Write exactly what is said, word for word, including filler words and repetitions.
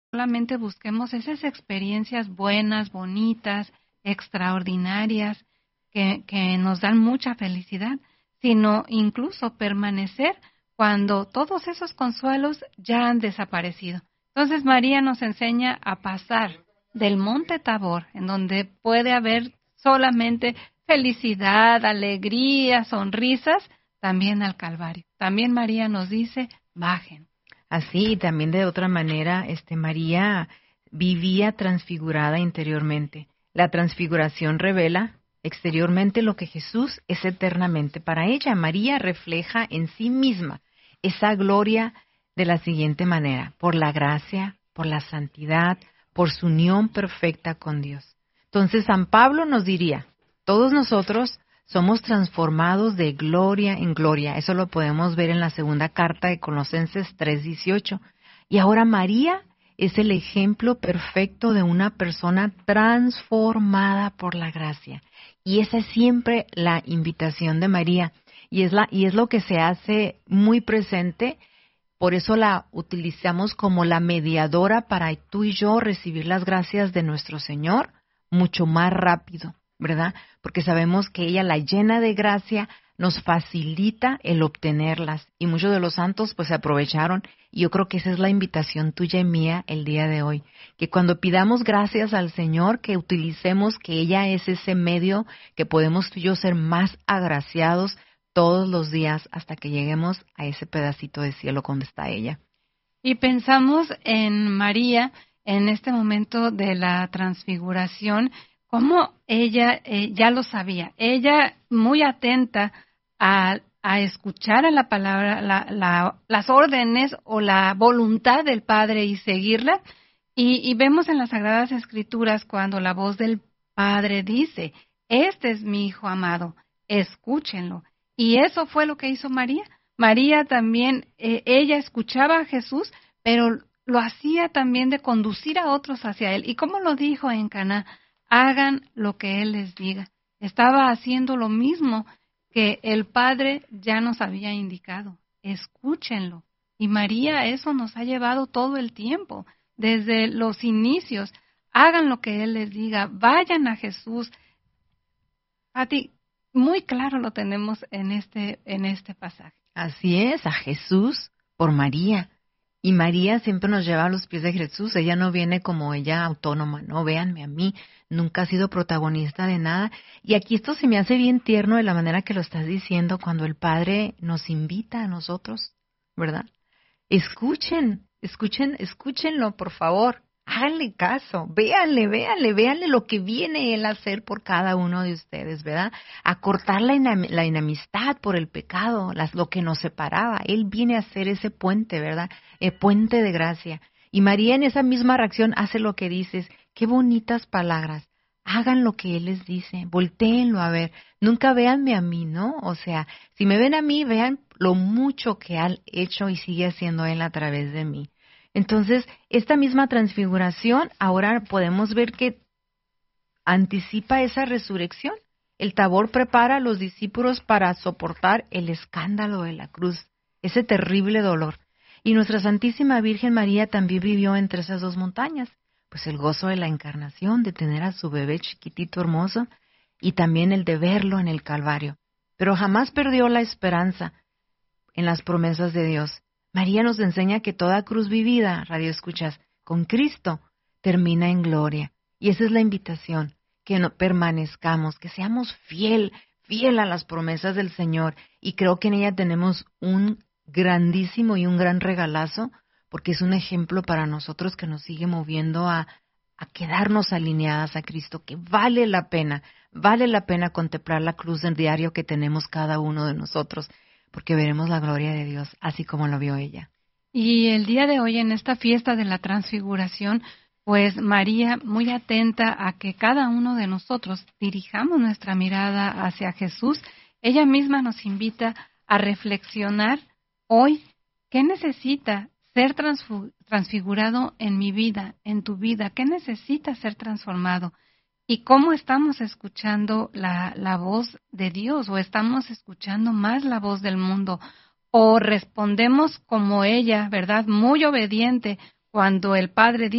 solamente busquemos esas experiencias buenas, bonitas, extraordinarias, que, que nos dan mucha felicidad, sino incluso permanecer cuando todos esos consuelos ya han desaparecido. Entonces María nos enseña a pasar del monte Tabor, en donde puede haber solamente felicidad, alegría, sonrisas, también al Calvario. También María nos dice, bajen. Así, y también de otra manera, este, María vivía transfigurada interiormente. La transfiguración revela exteriormente lo que Jesús es eternamente para ella. María refleja en sí misma esa gloria de la siguiente manera: por la gracia, por la santidad, por su unión perfecta con Dios. Entonces San Pablo nos diría, todos nosotros somos transformados de gloria en gloria. Eso lo podemos ver en la segunda carta de Colosenses tres dieciocho. Y ahora María es el ejemplo perfecto de una persona transformada por la gracia. Y esa es siempre la invitación de María. Y es, la, y es lo que se hace muy presente. Por eso la utilizamos como la mediadora para tú y yo recibir las gracias de nuestro Señor mucho más rápido, ¿verdad? Porque sabemos que ella, la llena de gracia, nos facilita el obtenerlas. Y muchos de los santos pues se aprovecharon. Y yo creo que esa es la invitación tuya y mía el día de hoy. Que cuando pidamos gracias al Señor, que utilicemos que ella es ese medio que podemos tú y yo ser más agraciados todos los días hasta que lleguemos a ese pedacito de cielo donde está ella. Y pensamos en María en este momento de la transfiguración, como ella eh, ya lo sabía. Ella muy atenta a, a escuchar a la palabra, la, la, las órdenes o la voluntad del Padre y seguirla. Y, y vemos en las Sagradas Escrituras cuando la voz del Padre dice, este es mi Hijo amado, escúchenlo. Y eso fue lo que hizo María. María también, eh, ella escuchaba a Jesús, pero lo hacía también de conducir a otros hacia Él. ¿Y cómo lo dijo en Caná? Hagan lo que Él les diga. Estaba haciendo lo mismo que el Padre ya nos había indicado. Escúchenlo. Y María eso nos ha llevado todo el tiempo, desde los inicios. Hagan lo que Él les diga. Vayan a Jesús. A ti, muy claro lo tenemos en este, en este pasaje. Así es, a Jesús por María. Y María siempre nos lleva a los pies de Jesús. Ella no viene como ella autónoma, no, véanme a mí, nunca ha sido protagonista de nada. Y aquí esto se me hace bien tierno de la manera que lo estás diciendo, cuando el Padre nos invita a nosotros, ¿verdad? Escuchen, escuchen, escúchenlo, por favor. Háganle caso, véanle, véanle, véanle lo que viene Él a hacer por cada uno de ustedes, ¿verdad? A cortar la, inam- la enemistad por el pecado, las, lo que nos separaba. Él viene a hacer ese puente, ¿verdad? El puente de gracia. Y María en esa misma reacción hace lo que dices. Qué bonitas palabras. Hagan lo que Él les dice, voltéenlo a ver. Nunca véanme a mí, ¿no? O sea, si me ven a mí, vean lo mucho que ha hecho y sigue haciendo Él a través de mí. Entonces, esta misma transfiguración, ahora podemos ver que anticipa esa resurrección. El Tabor prepara a los discípulos para soportar el escándalo de la cruz, ese terrible dolor. Y nuestra Santísima Virgen María también vivió entre esas dos montañas, pues el gozo de la encarnación, de tener a su bebé chiquitito hermoso, y también el de verlo en el Calvario. Pero jamás perdió la esperanza en las promesas de Dios. María nos enseña que toda cruz vivida, radio escuchas, con Cristo, termina en gloria. Y esa es la invitación, que no permanezcamos, que seamos fiel, fiel a las promesas del Señor. Y creo que en ella tenemos un grandísimo y un gran regalazo, porque es un ejemplo para nosotros que nos sigue moviendo a, a quedarnos alineadas a Cristo, que vale la pena, vale la pena contemplar la cruz del diario que tenemos cada uno de nosotros, porque veremos la gloria de Dios, así como lo vio ella. Y el día de hoy, en esta fiesta de la transfiguración, pues María, muy atenta a que cada uno de nosotros dirijamos nuestra mirada hacia Jesús, ella misma nos invita a reflexionar hoy qué necesita ser transfu- transfigurado en mi vida, en tu vida, qué necesita ser transformado. ¿Y cómo estamos escuchando la, la voz de Dios? ¿O estamos escuchando más la voz del mundo? ¿O respondemos como ella, verdad, muy obediente, cuando el Padre dice,